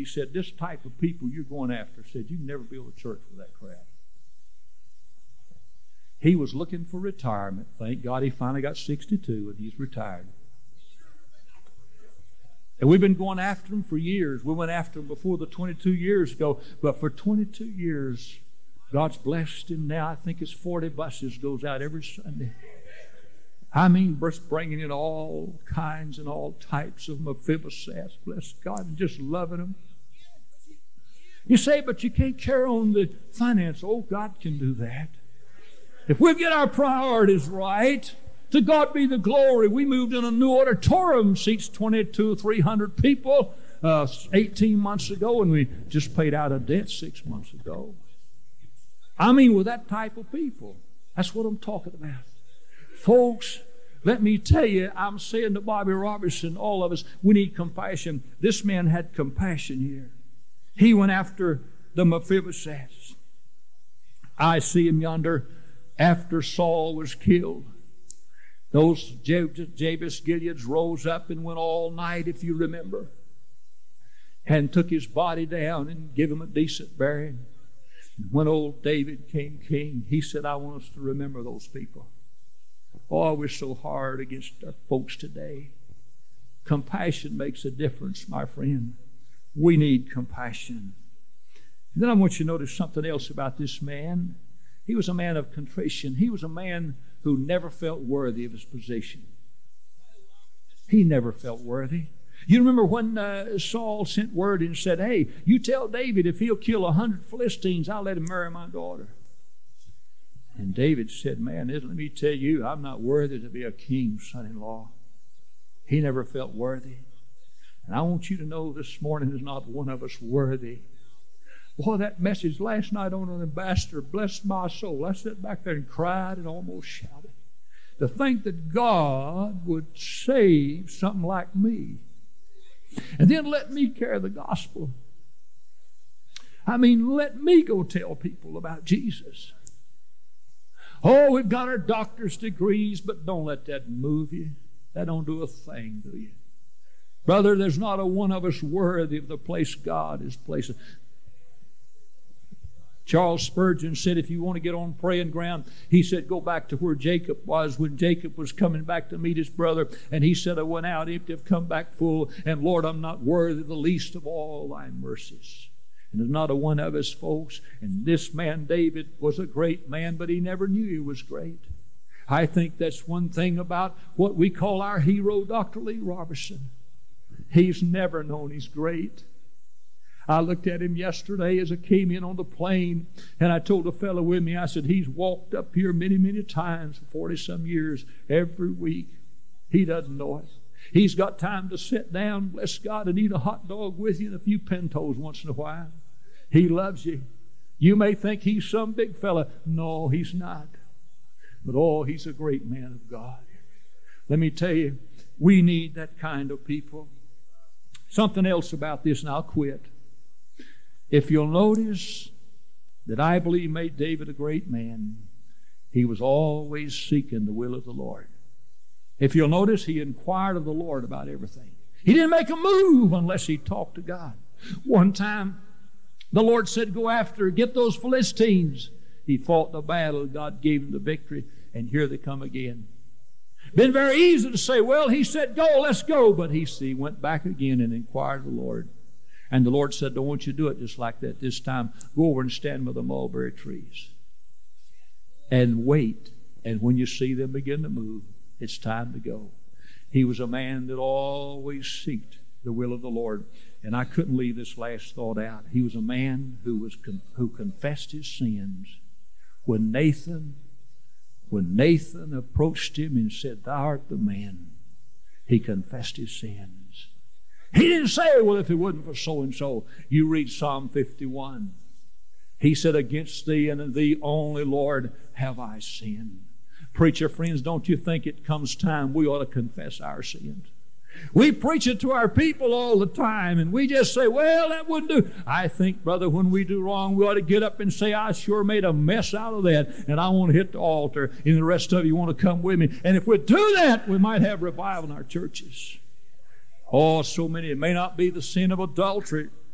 said, this type of people you're going after, said, you can never build a church with that crowd. He was looking for retirement. Thank God he finally got 62 and he's retired. And we've been going after him for years. We went after him before the 22 years ago. But for 22 years, God's blessed him now. I think it's 40 buses goes out every Sunday. I mean, bringing in all kinds and all types of Mephibosheths. Bless God, and just loving them. You say, but you can't carry on the finance. Oh, God can do that. If we get our priorities right, to God be the glory. We moved in a new auditorium, seats 300 people 18 months ago, and we just paid out a debt 6 months ago. I mean, with that type of people. That's what I'm talking about. Folks, let me tell you, I'm saying to Bobby Robertson, all of us, we need compassion. This man had compassion here. He went after the Mephibosheths. I see him yonder after Saul was killed. Those Jabez Gileads rose up and went all night, if you remember, and took his body down and gave him a decent burying. When old David came king, he said, I want us to remember those people. Oh, we're so hard against our folks today. Compassion makes a difference, my friend. We need compassion. And then I want you to notice something else about this man. He was a man of contrition. He was a man who never felt worthy of his position. He never felt worthy. You remember when Saul sent word and said, hey, you tell David if he'll kill 100 Philistines, I'll let him marry my daughter. And David said, man, let me tell you, I'm not worthy to be a king's son-in-law. He never felt worthy. And I want you to know this morning there's not one of us worthy. Boy, that message last night on an ambassador blessed my soul. I sat back there and cried and almost shouted. To think that God would save something like me. And then let me carry the gospel. I mean, let me go tell people about Jesus. Oh, we've got our doctor's degrees, but don't let that move you. That don't do a thing, do you? Brother, there's not a one of us worthy of the place God is placing. Charles Spurgeon said, if you want to get on praying ground, he said, go back to where Jacob was when Jacob was coming back to meet his brother. And he said, I went out empty, I've come back full. And Lord, I'm not worthy the least of all thy mercies. And there's not a one of us, folks. And this man, David, was a great man, but he never knew he was great. I think that's one thing about what we call our hero, Dr. Lee Robertson. He's never known he's great. I looked at him yesterday as I came in on the plane, and I told a fellow with me, I said, he's walked up here many, many times for 40-some years every week. He doesn't know it. He's got time to sit down, bless God, and eat a hot dog with you and a few pintos once in a while. He loves you. You may think he's some big fella. No, he's not. But oh, he's a great man of God. Let me tell you, we need that kind of people. Something else about this, and I'll quit. If you'll notice that I believe made David a great man, he was always seeking the will of the Lord. If you'll notice, he inquired of the Lord about everything. He didn't make a move unless he talked to God. One time, the Lord said, go after, get those Philistines. He fought the battle. God gave him the victory, and here they come again. Been very easy to say, well, he said, go, let's go. But he went back again and inquired of the Lord. And the Lord said, don't want you to do it just like that this time. Go over and stand by the mulberry trees. And wait. And when you see them begin to move, it's time to go. He was a man that always sought the will of the Lord. And I couldn't leave this last thought out. He was a man who confessed his sins. When Nathan approached him and said, thou art the man, he confessed his sins. He didn't say, well, if it wasn't for so-and-so. You read Psalm 51. He said, against thee and thee only, Lord, have I sinned. Preacher friends, don't you think it comes time we ought to confess our sins? We preach it to our people all the time, and we just say, well, that wouldn't do. I think, brother, when we do wrong, we ought to get up and say, I sure made a mess out of that, and I want to hit the altar, and the rest of you want to come with me. And if we do that, we might have revival in our churches. Oh, so many. It may not be the sin of adultery.